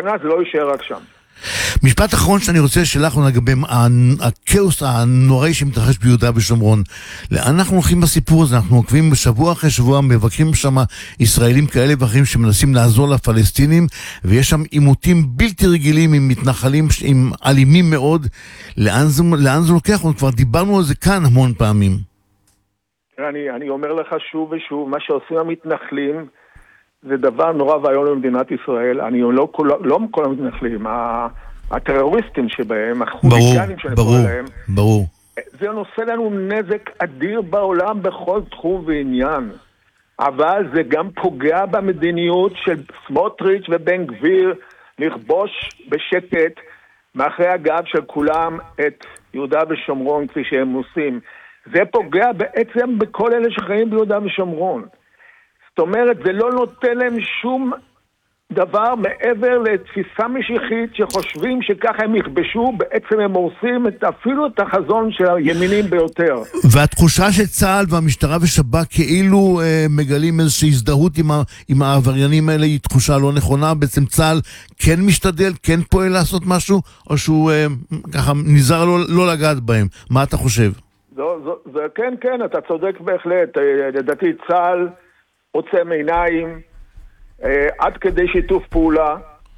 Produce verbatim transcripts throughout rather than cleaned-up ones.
בסכנה, זה לא יישאר רק שם. משפט אחרון שאני רוצה לשאלך לגבי הכאוס הנוראי שמתרחש ביהודה ושומרון. לאן אנחנו הולכים בסיפור הזה? אנחנו עוקבים בשבוע אחרי שבוע, מבקרים שם ישראלים כאלה ואחרים שמנסים לעזור לפלסטינים, ויש שם עימותים בלתי רגילים עם מתנחלים, עם אלימים מאוד. לאן זה, לאן זה לוקח? כבר דיברנו על זה כאן המון פעמים. אני, אני אומר לך שוב ושוב, מה שעושים המתנחלים זה דבר נורא והיום למדינת ישראל. אני לא כל, לא כל המתנחלים, הטרוריסטים שבהם, החוליגנים שאני קורא להם, ברור. זה נושא לנו נזק אדיר בעולם בכל תחום ועניין. אבל זה גם פוגע במדיניות של סמוטריץ' ובן גביר לכבוש בשקט מאחרי הגב של כולם את יהודה ושומרון כפי שהם עושים. זה פוגע בעצם בכל אלה שחיים ביהודה ושומרון. זאת אומרת, זה לא נותן להם שום דבר מעבר לתפיסה משיחית שחושבים שככה הם יכבשו, בעצם הם הורסים את, אפילו את החזון של הימינים ביותר. והתחושה שצה"ל והמשטרה ושב"כ כאילו אה, מגלים איזושהי הזדהות עם, ה, עם העבריינים האלה היא תחושה לא נכונה. בעצם צה"ל כן משתדל, כן פועל לעשות משהו, או שהוא אה, ככה נזהר לא, לא לגעת בהם. מה אתה חושב? זו, זו, זו, כן, כן, אתה צודק בהחלט. לדעתי צה"ל עוצם עיניים, עד כדי שיתוף פעולה,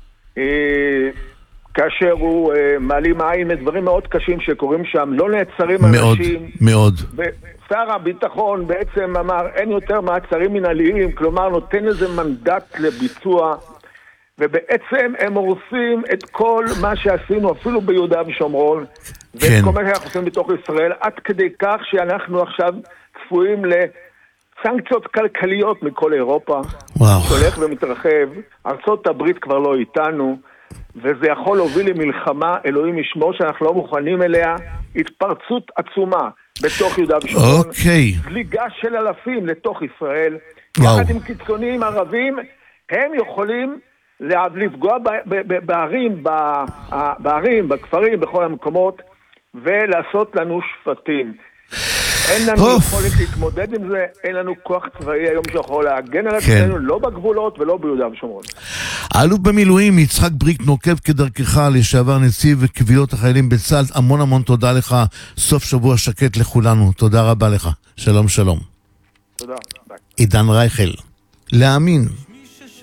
כאשר הוא מעלים עין לדברים מאוד קשים שקורים שם, לא נעצרים אנשים. מאוד, מאוד. ושר הביטחון בעצם אמר, אין יותר מעצרים מנהליים, כלומר נותן איזה מנדט לביצוע, ובעצם הם הורסים את כל מה שעשינו, אפילו ביהודה ושומרון, כן. ואת כל מה שאנחנו עושים בתוך ישראל, עד כדי כך שאנחנו עכשיו צפויים ל... סנקציות כלכליות מכל אירופה, שהולך ומתרחב, ארצות הברית כבר לא איתנו, וזה יכול להוביל למלחמה, אלוהים ישמור שאנחנו לא מוכנים אליה, התפרצות עצומה בתוך יהודה ושומרון, אוקיי. זליגה של אלפים לתוך ישראל, וואו. יחד עם קיצוניים ערבים, הם יכולים לפגוע בערים, בערים, בכפרים, בכל המקומות, ולעשות לנו שפטים. אין לנו יכולת להתמודד עם זה, אין לנו כוח צבאי היום שיכול להגן על עצמנו, לא בגבולות ולא ביהודה ושומרון. האלוף במילואים יצחק בריק נוקב כדרכך, לשעבר נציב קבילות החיילים בצה"ל, המון המון תודה לך, סוף שבוע שקט לכולנו, תודה רבה לך, שלום שלום. תודה. עידן רייכל, להאמין.